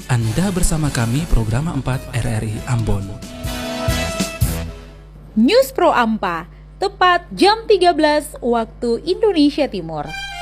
Anda bersama kami program 4 RRI Ambon. News Pro Ampa, tepat jam 13 waktu Indonesia Timur.